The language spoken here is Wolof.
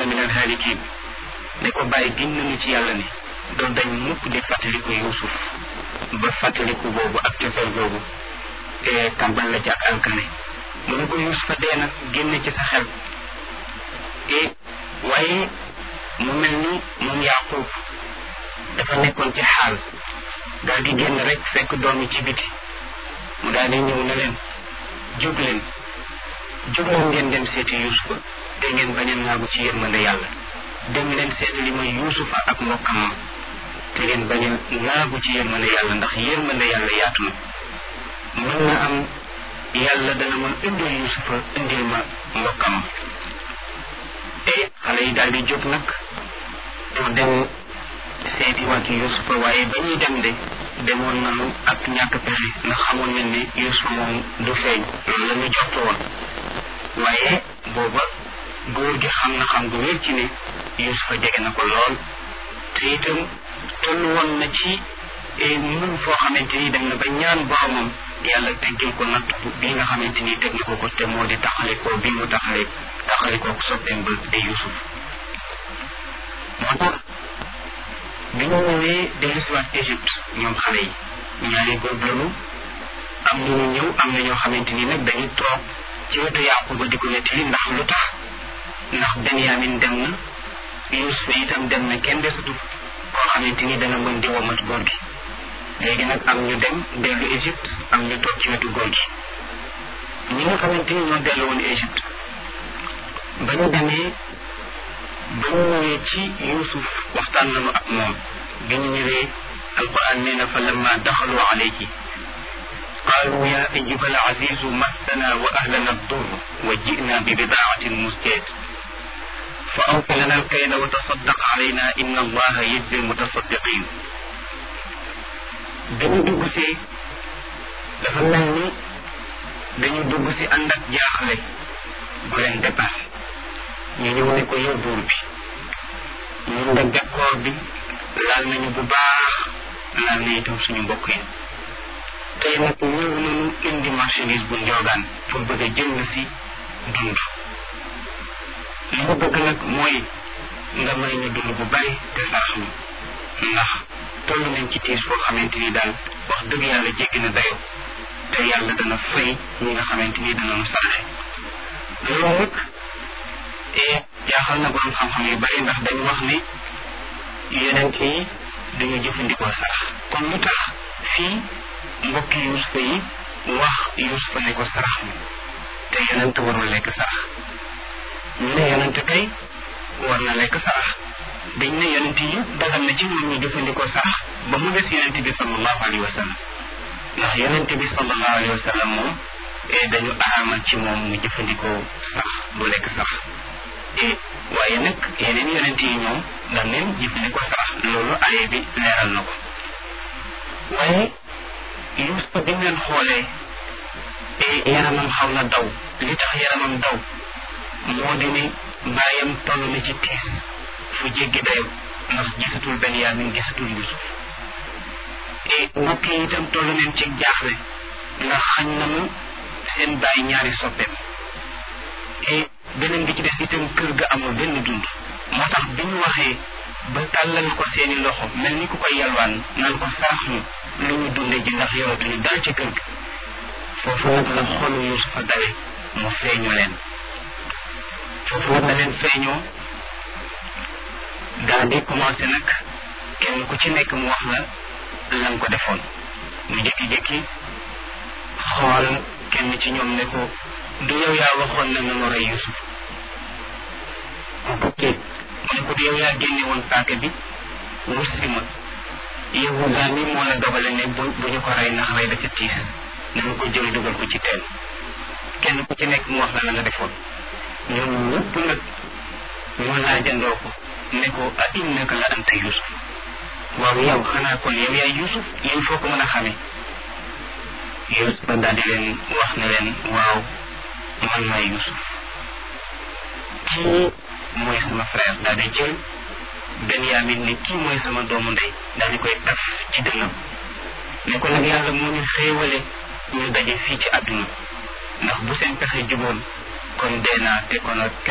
takuna min alhaalikiin ne ko bàyyi giñ nañu ci yàlla ni doo dañ mukk di fàttaliku Yuusuf ba fàttaliku boobu ak cofeel boobu tàmbal la ci ak alkane mu ne ko Yuusufa dee na génn ci sa xel waaye mu mel ni moom Yaaqub dafa nekkoon ci xaal daal di génn rek fekk doom yi ci biti mu daal di ñëw ne leen jóg leen ngeen dem seeti Yuusufa te ngeen bañ a naagu ci yërmande yàlla dem leen seeti li mooy Yuusufa ak mbokkam ma te ngeen bañ a naagu ci yërmande yàlla ndax yërmande yàlla yaatu na mën na am yàlla dana ma indil Yuusufa indil ma mbokkam ma xale yi daal di jóg nag pour dem seeti waat Yuusufa waaye ba ñuy dem de demoon nañu ak ñàkk pexe ndax xamoon nañ ne Yuusufa moom du feeñ loolu la ñu jot woon waaye booba góor gi xam na xam gu wér ci ne Yuusufa jege na ko lool te itam tollu woon na ci mun foo xamante ni dem na ba ñaan boromam yàlla teggil ko natt bi nga xamante ni teg na ko te moo di taxalikoo bi mu taxalikoo soppeem ba di Yuusuf moo tax bi ñu ñëwee dellusiwaat Égypte ñoom xale yi ñaari góor lañu am na ñu ñëw am na ñoo xamante ni nag dañu toog ci wetu Yaquba di ko nettali ndax lu tax ndax Benyamin dem na Yuusuf itam dem na kenn desatu koo xamante ni dana mën di womat góor gi léegi nag am ñu dem dellu Égypte am ñu toog ci wetu góor gi ñi nga xamante ni ñoo dellu woon Égypte ba ñu demee ba ñu ñëwee ci Yuusuf waxtaan nañu ak moom bi ñu ñëwee alquran nee na fa lamma daxalu alayhi qaalu ya ayyuha al azizu massana wa ahlana ad-durr wa ji'na bi bidaatin muzjat fa awfi lana al-kayla wa tasaddaq alayna inna allaha yajzi al-mutasaddiqin dañu dugg si dafa mel ni dañu dugg si ànd ak jaaxle bu leen dépassé ñu ñëw ne ko yow buur bi ñun de bekkoor bi laal nañu bu baax laal na itam suñu mbokk yi tey nag ñëw nañu indi marchandise bu njoogaan pour bëgg a jënd si dund li ñu bëgg nag mooy nga may ñu dund bu bari te sarax ñu ndax toll nañ ci tiis boo xamante ni daal wax dëgg yàlla jéggi na dayo te yàlla dana fay ñi nga xamante ni dana nu saraxe loolu nag jaaxal na borom xam-xam yu bari ndax dañu wax ne yonent yi dañu jëfandikoo sarax kon lu tax fii mbokki Yuusufa yi wax Yuusufa ne ko sarax mi te yonent warul lekk sarax ñu ne yonent kay war na lekk sarax dañ ne yonent yi dagal na ci ñoom ñu jëfandikoo sarax ba mu des yonent bi sallallahu alayhi wa sallam ndax yonent bi sallallahu alayhi wa sallam moom dañu araamal ci moom mu jëfandikoo sarax du lekk sarax waaye nag yeneen yonent yi ñoom dañ leen jëfandikoo sarax loolu aaya bi leeral na ko waaye Yuusufa bi ngeen xoolee yaramam xaw na daw li tax yaramam daw moo di ne baayam toll na ci tiis fu jéggi dayo ndax gisatul Benyamin gisatul Yuusuf mbokk yi itam toll nañ ci jaaxle ndax xañ nañu seen baay ñaari soppeem beneen bi ci des itam kër ga amul benn dund moo tax bi ñu waxee ba tàllal ko seeni loxo mel ni ku koy yalwaan naan ko sarax ñu lu ñu dunde ji ndax yoratuñu dal ci kër ga foofu nag la xolu Yuusufa dawe mu feeñu leen foofu nag la leen feeñoo daal di commencé nag kenn ku ci nekk mu wax la lan ko defoon mu jékki-jékki xool kenn ci ñoom ne ko du yow yaa waxoon na nanu rey Yuusuf kooku kéeg mu ne ko du yow yaa génne woon paaka bi wut si ma Yahuza mi moo la dogale ne bu ñu ko rey ndax rey dafa tiis nañu ko jël dugal ko ci teen kenn ku ci nekk mu wax la nga defoon ñoom ñëpp nag ñu laajandoo ko ne ko a innaka la anta Yuusuf waaw yow xanaa kon yow yaay Yuusuf yéen foo ko mën a xamee Yuusuf daal di leen wax ne leen waaw man maay Yuusuf kii mooy sama frère daal di jël Benyamin ne kii mooy sama doomu ndey daal di koy taf ci dënnam ne ko nag yàlla moo ñu xéewale ñu daje fii ci àdduna ndax bu seen pexe juboon kon dee naa te kon